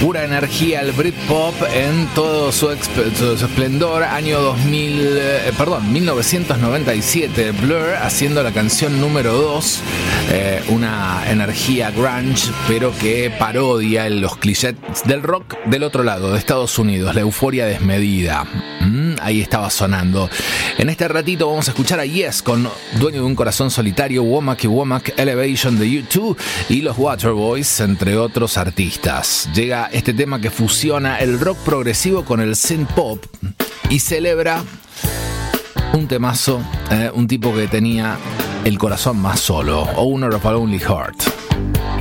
Pura energía, el Britpop en todo su esplendor. Año 1997, Blur haciendo la canción número 2. Una energía grunge, pero que parodia los clichés del rock del otro lado, de Estados Unidos. La euforia desmedida. Ahí estaba sonando. En este ratito vamos a escuchar a Yes con Dueño de un Corazón Solitario, Womack y Womack Elevation de U2 y los Waterboys, entre otros artistas. Llega este tema que fusiona el rock progresivo con el synth pop y celebra un temazo, un tipo que tenía el corazón más solo, Owner of a Lonely Heart.